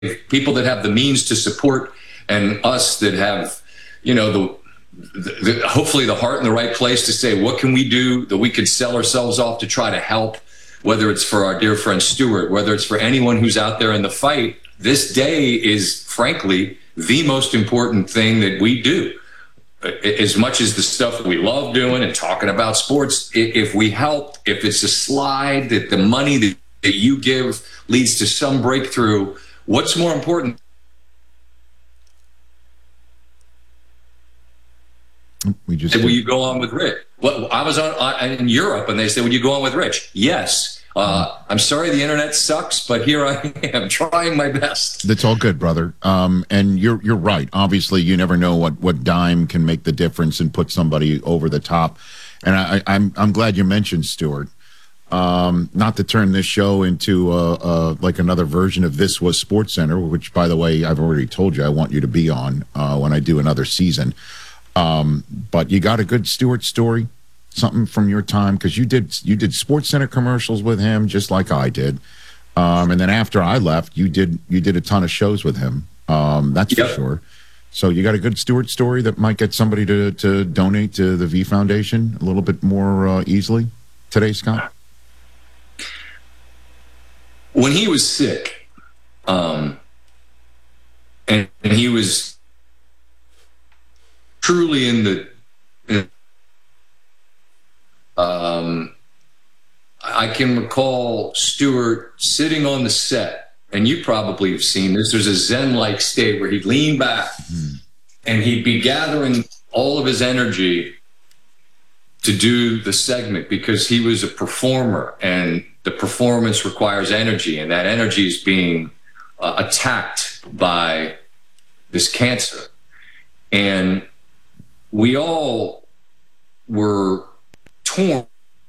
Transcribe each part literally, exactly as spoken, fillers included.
people that have the means to support, and us that have, you know, the, the, the hopefully the heart in the right place to say, what can we do that we could sell ourselves off to try to help, whether it's for our dear friend Stuart, whether it's for anyone who's out there in the fight. This day is, frankly, the most important thing that we do. As much as the stuff we love doing and talking about sports, if we help, if it's a slide, that the money that, that you give leads to some breakthrough, what's more important? We just will you go on with Rich? Well, I was on uh, in Europe, and they said, "Would you go on with Rich?" Yes. Uh, I'm sorry the internet sucks, but here I am trying my best. That's all good, brother. Um, and you're you're right. Obviously, you never know what, what dime can make the difference and put somebody over the top. And I, I'm I'm glad you mentioned Stuart. Um, not to turn this show into uh, uh, like another version of This Was Sports Center, which, by the way, I've already told you I want you to be on uh, when I do another season. Um, but you got a good Stuart story? Something from your time, because you did you did Sports Center commercials with him, just like I did, um, and then after I left, you did you did a ton of shows with him. Um, that's yep. for sure. So you got a good Stuart story that might get somebody to to donate to the V Foundation a little bit more uh, easily today, Scott. When he was sick, um, and, and he was truly in the. In Um, I can recall Stuart sitting on the set, and you probably have seen this. There's a Zen-like state where he'd lean back mm. and he'd be gathering all of his energy to do the segment, because he was a performer, and the performance requires energy, and that energy is being uh, attacked by this cancer. And we all were torn.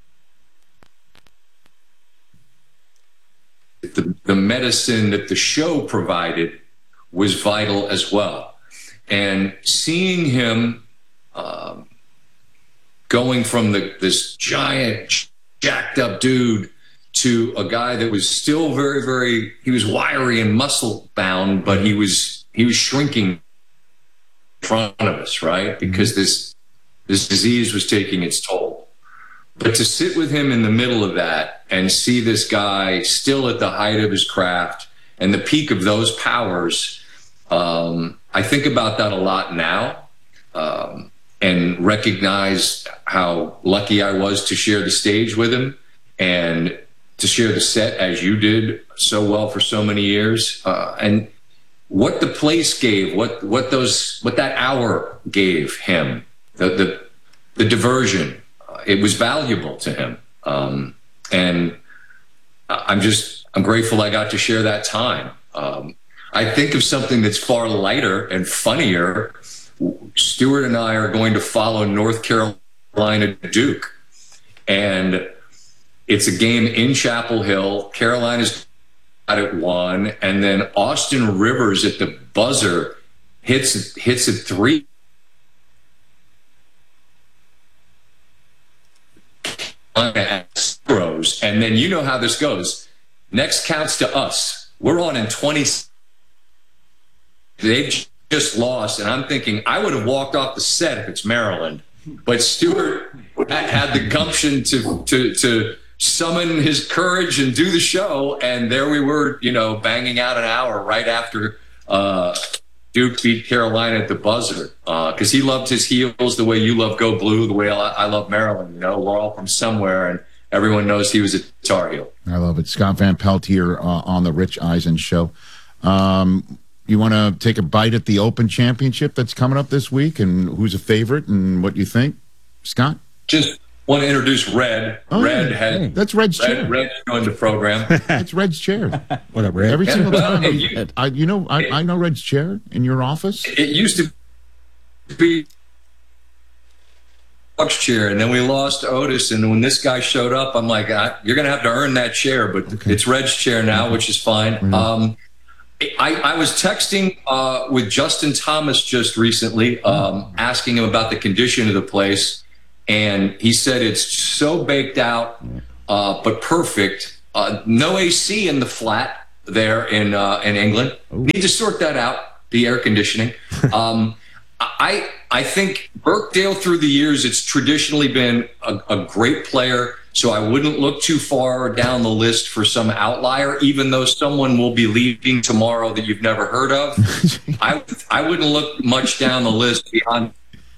The, the medicine that the show provided was vital as well. And seeing him um, going from the, this giant, jacked up dude to a guy that was still very, very, he was wiry and muscle bound, but he was, he was shrinking in front of us, right? Because this, this disease was taking its toll. But to sit with him in the middle of that and see this guy still at the height of his craft and the peak of those powers, um, I think about that a lot now, um, and recognize how lucky I was to share the stage with him and to share the set as you did so well for so many years. Uh, and what the place gave, what what those what that hour gave him, the the, the diversion. It was valuable to him. Um, and I'm just, I'm grateful I got to share that time. Um, I think of something that's far lighter and funnier. Stuart and I are going to follow North Carolina Duke. And it's a game in Chapel Hill. Carolina's got it one. And then Austin Rivers at the buzzer hits, hits a three. And then you know how this goes. Next counts to us. We're on in twenty. They've just lost, and I'm thinking I would have walked off the set if it's Maryland. But Stuart had the gumption to to to summon his courage and do the show, and there we were, you know, banging out an hour right after uh, Duke beat Carolina at the buzzer, because uh, he loved his heels the way you love Go Blue, the way I, I love Maryland. You know, we're all from somewhere, and everyone knows he was a Tar Heel. I love it. Scott Van Pelt here uh, on the Rich Eisen Show. Um, you want to take a bite at the Open Championship that's coming up this week, and who's a favorite and what you think, Scott? Just want to introduce Red. Oh, Red yeah. had Hey, that's Red's Red, chair. Red joined the program. That's Red's chair. What up, Red? Every Yeah, single well, time. hey, you, I, you know, I, I know Red's chair in your office. It used to be Buck's chair, and then we lost Otis, and when this guy showed up, I'm like, I, you're going to have to earn that chair, but okay. It's Red's chair now, which is fine. Mm-hmm. um, I, I was texting uh, with Justin Thomas just recently, um, asking him about the condition of the place, and he said it's so baked out, uh, but perfect. Uh, no A C in the flat, there in uh, in England. Ooh. Need to sort that out. The air conditioning. um, I I think Birkdale through the years, it's traditionally been a, a great player. So I wouldn't look too far down the list for some outlier, even though someone will be leaving tomorrow that you've never heard of. I I wouldn't look much down the list beyond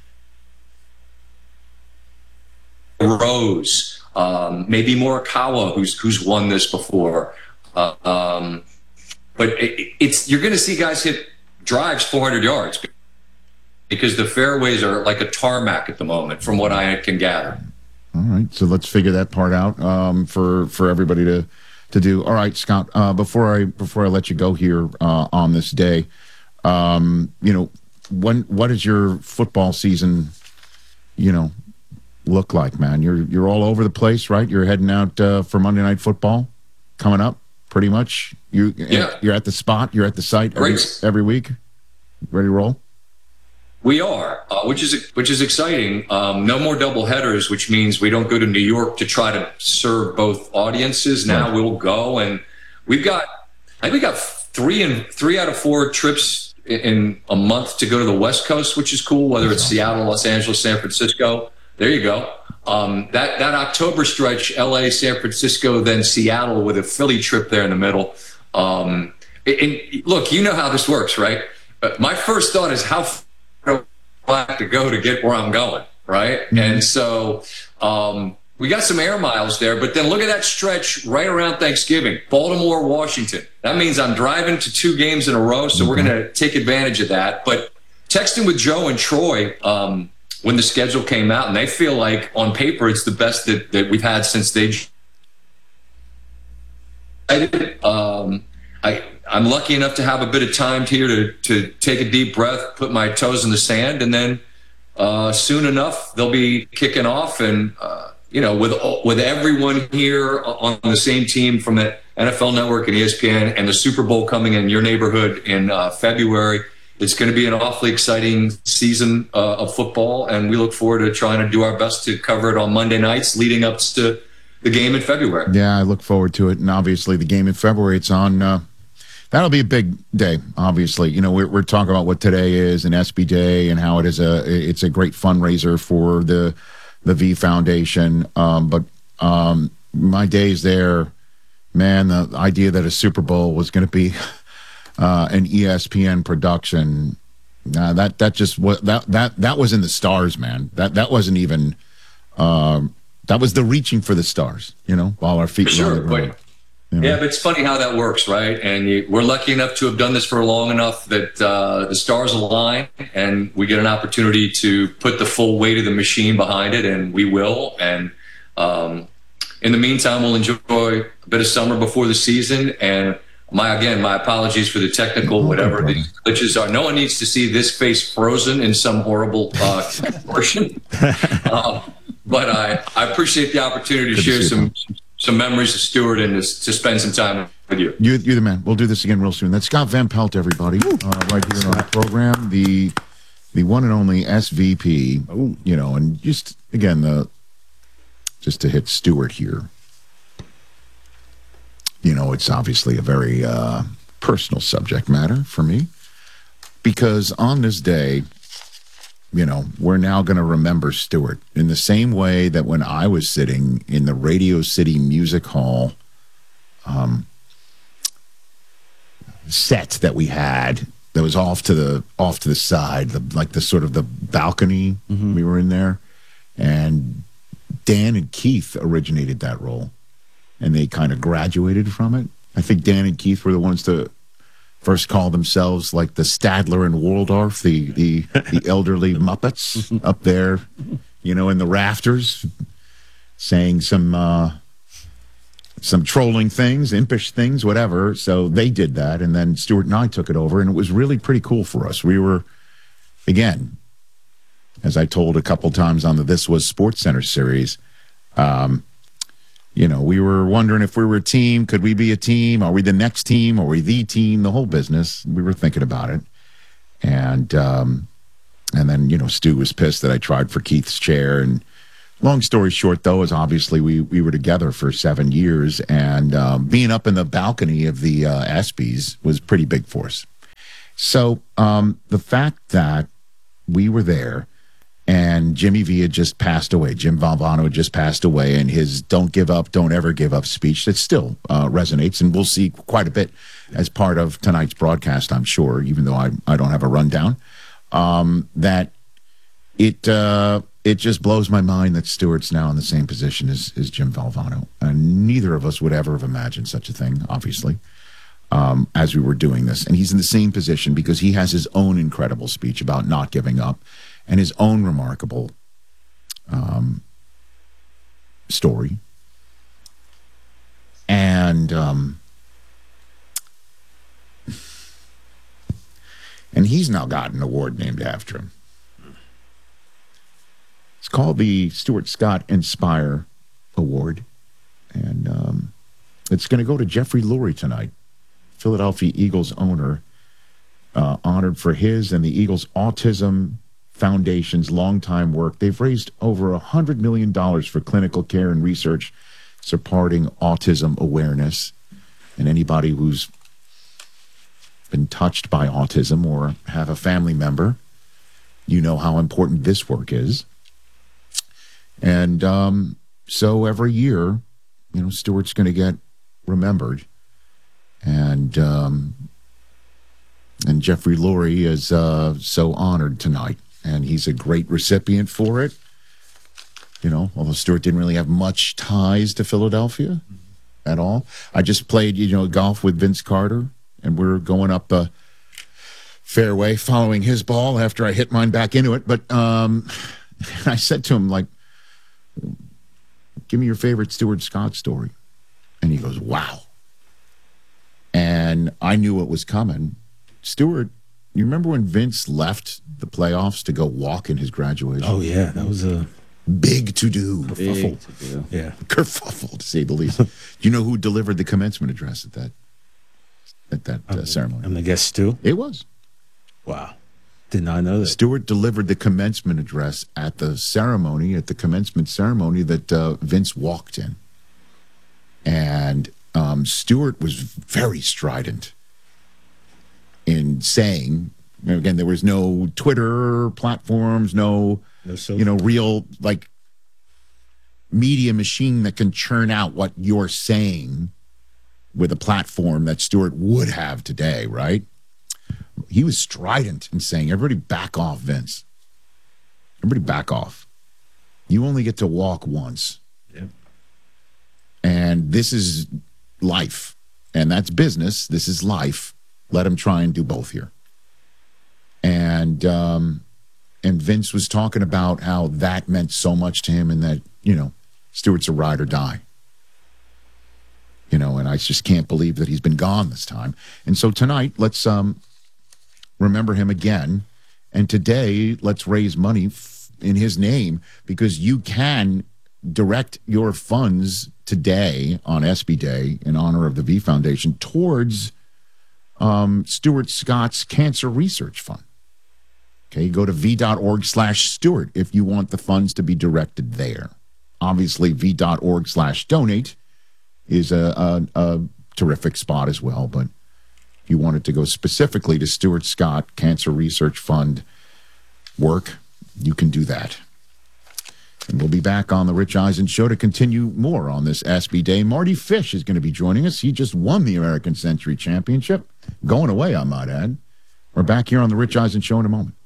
Rose, um, maybe Morikawa, who's who's won this before. Uh, um, but it, it's you're going to see guys hit drives four hundred yards because the fairways are like a tarmac at the moment, from what I can gather. All right, so let's figure that part out um, for for everybody to to do. All right, Scott. Uh, before I before I let you go here uh, on this day, um, you know, when what is your football season, you know, look like, man? You're you're all over the place, right? You're heading out uh, for Monday Night Football coming up, pretty much. You yeah. You're at the spot. You're at the site every, every week. Ready to roll? We are, uh, which is which is exciting. Um, no more double headers, which means we don't go to New York to try to serve both audiences. Now right. We'll go, and we've got I think we got three and three out of four trips in, in a month to go to the West Coast, which is cool. Whether it's Seattle, Los Angeles, San Francisco, there you go. Um, that that October stretch, L A, San Francisco, then Seattle, with a Philly trip there in the middle. Um, and, and look, you know how this works, right? Uh, my first thought is how I have to go to get where I'm going, right? Mm-hmm. And so um, we got some air miles there, but then look at that stretch right around Thanksgiving, Baltimore, Washington. That means I'm driving to two games in a row, so mm-hmm. we're going to take advantage of that. But texting with Joe and Troy um, when the schedule came out, and they feel like on paper it's the best that, that we've had since they um, I, I'm lucky enough to have a bit of time here to, to take a deep breath, put my toes in the sand, and then uh, soon enough they'll be kicking off. And uh, you know, with with everyone here on the same team from the N F L Network and E S P N, and the Super Bowl coming in your neighborhood in uh, February, it's going to be an awfully exciting season uh, of football, and we look forward to trying to do our best to cover it on Monday nights leading up to the game in February. Yeah, I look forward to it, and obviously the game in February, it's on. Uh, that'll be a big day. Obviously, you know, we're we're talking about what today is an S B Day and how it is a it's a great fundraiser for the the V Foundation. Um, but um, my days there, man, the idea that a Super Bowl was going to be uh, an E S P N production, uh, that that just was that that that was in the stars, man. That that wasn't even. Um, That was the reaching for the stars, you know, while our feet sure, were on the ground. You know? Yeah, but it's funny how that works, right? And you, we're lucky enough to have done this for long enough that uh, the stars align, and we get an opportunity to put the full weight of the machine behind it, and we will. And um, in the meantime, we'll enjoy a bit of summer before the season. And my again, my apologies for the technical oh, whatever the glitches are. No one needs to see this face frozen in some horrible uh, portion. Uh, But I, I appreciate the opportunity to Good share to some you, some memories of Stuart and to, to spend some time with you. you. You're the man. We'll do this again real soon. That's Scott Van Pelt, everybody, uh, right here on the program. The the one and only S V P. Oh. You know, and just again the just to hit Stuart here. You know, it's obviously a very uh, personal subject matter for me because on this day. You know, we're now going to remember Stuart in the same way that when I was sitting in the Radio City Music Hall um, set that we had that was off to the off to the side, the, like the sort of the balcony mm-hmm. we were in there, and Dan and Keith originated that role, and they kind of graduated from it. I think Dan and Keith were the ones to first called themselves like the Stadler and Waldorf, the the, the elderly Muppets up there, you know, in the rafters, saying some uh, some trolling things, impish things, whatever. So they did that, and then Stuart and I took it over, and it was really pretty cool for us. We were, again, as I told a couple times on the This Was Sports Center series, um, you know, we were wondering if we were a team. Could we be a team? Are we the next team? Are we the team? The whole business. We were thinking about it. And um, and then, you know, Stu was pissed that I tried for Keith's chair. And Long story short, though, is obviously we, we were together for seven years, and um, being up in the balcony of the uh, ESPYs was pretty big for us. So um, the fact that we were there and Jimmy V had just passed away, Jim Valvano had just passed away, and his "Don't give up, don't ever give up" speech that still uh, resonates, and we'll see quite a bit as part of tonight's broadcast, I'm sure, even though I, I don't have a rundown, um, that it... Uh, It just blows my mind that Stewart's now in the same position as, as Jim Valvano. And neither of us would ever have imagined such a thing, obviously, um, as we were doing this. And he's in the same position because he has his own incredible speech about not giving up and his own remarkable um, story. And um, and he's now got an award named after him. It's called the Stuart Scott Inspire Award, and um, it's going to go to Jeffrey Lurie tonight, Philadelphia Eagles owner, uh, honored for his and the Eagles Autism Foundation's longtime work. They've raised over one hundred million dollars for clinical care and research supporting autism awareness, and anybody who's been touched by autism or have a family member, you know how important this work is. And um, so every year, you know, Stewart's going to get remembered. And um, and Jeffrey Lurie is uh, so honored tonight. And he's a great recipient for it. You know, although Stewart didn't really have much ties to Philadelphia at all. I just played, you know, golf with Vince Carter. And we're going up the fairway following his ball after I hit mine back into it. But um, I said to him, like, give me your favorite Stuart Scott story. And he goes, wow. And I knew it was coming. Stuart, you remember when Vince left the playoffs to go walk in his graduation? Oh, yeah. That was a big to-do. Kerfuffle. To do. Yeah. Kerfuffle, to say the least. Do you know who delivered the commencement address at that at that uh, ceremony? I'm the guest, Stu? It was. Wow. Did not know that. Stewart delivered the commencement address at the ceremony, at the commencement ceremony that uh, Vince walked in. And um, Stewart was very strident in saying, again, there was no Twitter platforms, no, no social. you know, real, like, media machine that can churn out what you're saying with a platform that Stewart would have today, right? He was strident in saying, everybody back off, Vince. Everybody back off. You only get to walk once. Yep. And this is life. And that's business. This is life. Let him try and do both here. And um, and Vince was talking about how that meant so much to him and that, you know, Stewart's a ride or die. You know, and I just can't believe that he's been gone this time. And so tonight, let's... um. remember him again, and today let's raise money f- in his name, because you can direct your funds today on ESPY Day in honor of the V Foundation towards um, Stuart Scott's Cancer Research Fund. Okay, go to v.org slash Stewart if you want the funds to be directed there. Obviously, v.org slash donate is a, a, a terrific spot as well, but if you want it to go specifically to Stuart Scott Cancer Research Fund work, you can do that. And we'll be back on the Rich Eisen Show to continue more on this ESPY Day. Marty Fish is going to be joining us. He just won the American Century Championship. Going away, I might add. We're back here on the Rich Eisen Show in a moment.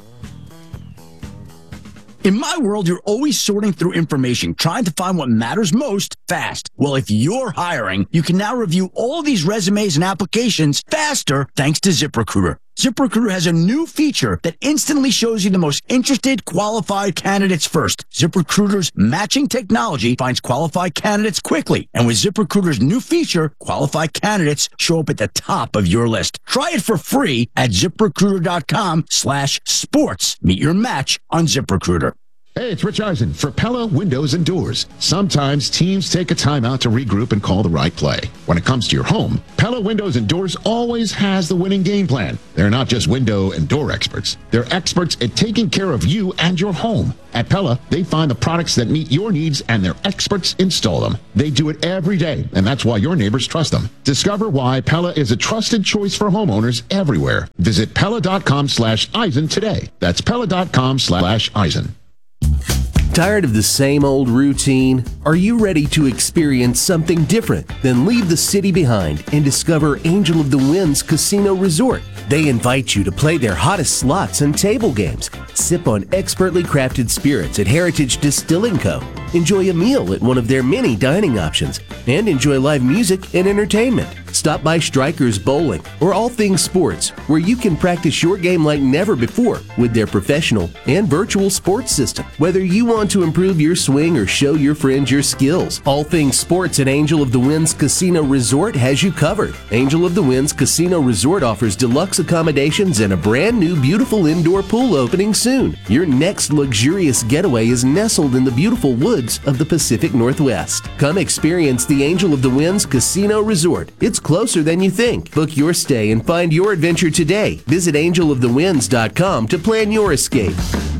In my world, you're always sorting through information, trying to find what matters most fast. Well, if you're hiring, you can now review all these resumes and applications faster thanks to ZipRecruiter. ZipRecruiter has a new feature that instantly shows you the most interested, qualified candidates first. ZipRecruiter's matching technology finds qualified candidates quickly. And with ZipRecruiter's new feature, qualified candidates show up at the top of your list. Try it for free at ZipRecruiter.com slash sports. Meet your match on ZipRecruiter. Hey, it's Rich Eisen for Pella Windows and Doors. Sometimes teams take a timeout to regroup and call the right play. When it comes to your home, Pella Windows and Doors always has the winning game plan. They're not just window and door experts. They're experts at taking care of you and your home. At Pella, they find the products that meet your needs and their experts install them. They do it every day, and that's why your neighbors trust them. Discover why Pella is a trusted choice for homeowners everywhere. Visit Pella.com slash Eisen today. That's Pella.com slash Eisen. Tired of the same old routine? Are you ready to experience something different? Then leave the city behind and discover Angel of the Winds Casino Resort. They invite you to play their hottest slots and table games, sip on expertly crafted spirits at Heritage Distilling Co., enjoy a meal at one of their many dining options, and enjoy live music and entertainment. Stop by Strikers Bowling or All Things Sports, where you can practice your game like never before with their professional and virtual sports system. Whether you want to improve your swing or show your friends your skills, All Things Sports at Angel of the Winds Casino Resort has you covered. Angel of the Winds Casino Resort offers deluxe accommodations and a brand new beautiful indoor pool opening soon. Your next luxurious getaway is nestled in the beautiful woods of the Pacific Northwest. Come experience the Angel of the Winds Casino Resort. It's closer than you think. Book your stay and find your adventure today. Visit angel of the winds dot com to plan your escape.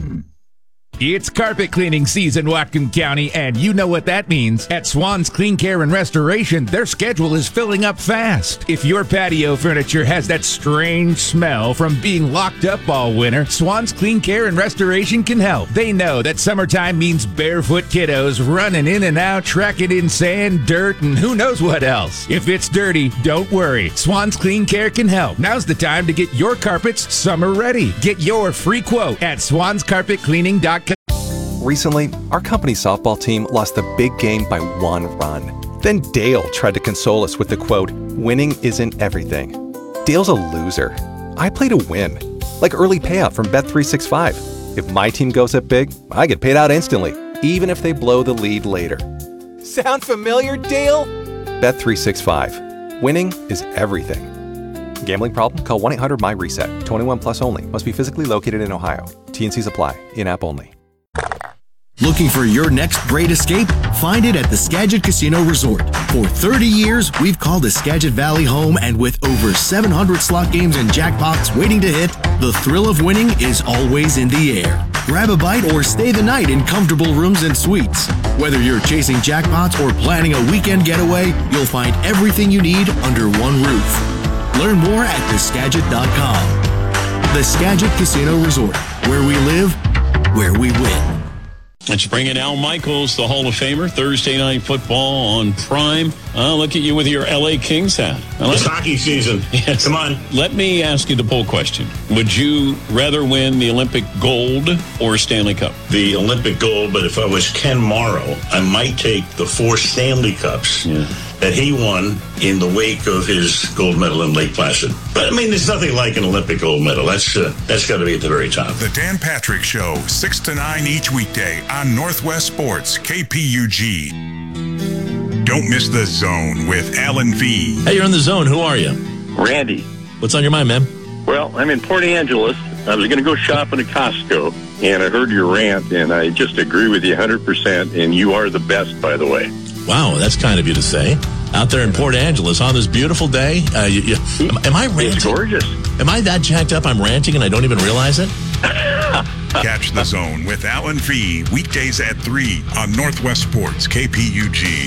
It's carpet cleaning season, Whatcom County, and you know what that means. At Swan's Clean Care and Restoration, their schedule is filling up fast. If your patio furniture has that strange smell from being locked up all winter, Swan's Clean Care and Restoration can help. They know that summertime means barefoot kiddos running in and out, tracking in sand, dirt, and who knows what else. If it's dirty, don't worry. Swan's Clean Care can help. Now's the time to get your carpets summer ready. Get your free quote at swans carpet cleaning dot com. Recently, our company softball team lost the big game by one run. Then Dale tried to console us with the quote, "Winning isn't everything." Dale's a loser. I play to win. Like early payout from Bet three sixty-five. If my team goes up big, I get paid out instantly, even if they blow the lead later. Sound familiar, Dale? Bet three sixty-five. Winning is everything. Gambling problem? Call one eight hundred M Y reset. twenty-one plus only. Must be physically located in Ohio. T N Cs apply. In-app only. Looking for your next great escape? Find it at the Skagit Casino Resort. For thirty years, we've called the Skagit Valley home, and with over seven hundred slot games and jackpots waiting to hit, the thrill of winning is always in the air. Grab a bite or stay the night in comfortable rooms and suites. Whether you're chasing jackpots or planning a weekend getaway, you'll find everything you need under one roof. Learn more at the skagit dot com. The Skagit Casino Resort, where we live, where we win. Let's bring in Al Michaels, the Hall of Famer, Thursday Night Football on Prime. Uh, look at you with your L A Kings hat. It's hockey season. Yes. Come on. Let me ask you the poll question. Would you rather win the Olympic gold or Stanley Cup? The Olympic gold, but if I was Ken Morrow, I might take the four Stanley Cups yeah. that he won in the wake of his gold medal in Lake Placid. But, I mean, there's nothing like an Olympic gold medal. That's uh, that's got to be at the very top. The Dan Patrick Show, six to nine each weekday on Northwest Sports, K P U G. Don't miss The Zone with Alan V. Hey, you're in The Zone. Who are you? Randy. What's on your mind, man? Well, I'm in Port Angeles. I was going to go shopping at Costco, and I heard your rant, and I just agree with you one hundred percent, and you are the best, by the way. Wow, that's kind of you to say. Out there in Port Angeles on this beautiful day. Uh, you, you, am, am I ranting? It's gorgeous. Am I that jacked up I'm ranting and I don't even realize it? Catch The Zone with Alan V. Weekdays at three on Northwest Sports, K P U G.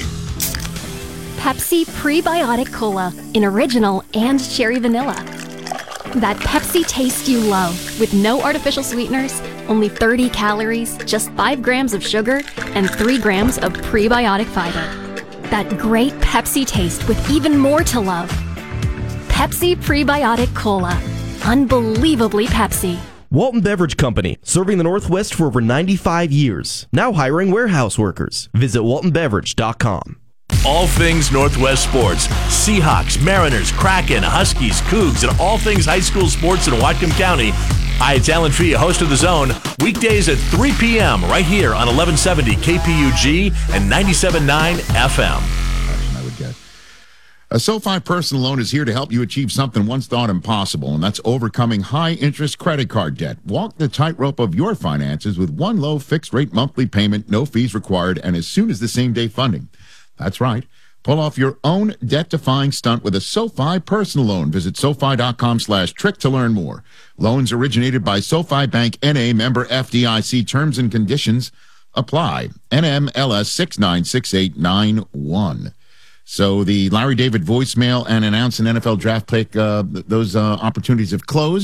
Pepsi Prebiotic Cola in original and cherry vanilla. That Pepsi taste you love with no artificial sweeteners, only thirty calories, just five grams of sugar, and three grams of prebiotic fiber. That great Pepsi taste with even more to love. Pepsi Prebiotic Cola. Unbelievably Pepsi. Walton Beverage Company, serving the Northwest for over ninety-five years. Now hiring warehouse workers. Visit walton beverage dot com. All things Northwest sports. Seahawks, Mariners, Kraken, Huskies, Cougs, and all things high school sports in Whatcom County. Hi, it's Alan Fee, host of The Zone. Weekdays at three p.m. right here on eleven seventy K P U G and ninety-seven point nine F M. I would get. A SoFi personal loan is here to help you achieve something once thought impossible, and that's overcoming high-interest credit card debt. Walk the tightrope of your finances with one low fixed-rate monthly payment, no fees required, and as soon as the same-day funding. That's right. Pull off your own debt-defying stunt with a SoFi personal loan. Visit SoFi.com slash trick to learn more. Loans originated by SoFi Bank N A, member F D I C. Terms and conditions apply. N M L S six nine six eight nine one. So the Larry David voicemail and announce an N F L draft pick, uh, those uh, opportunities have closed.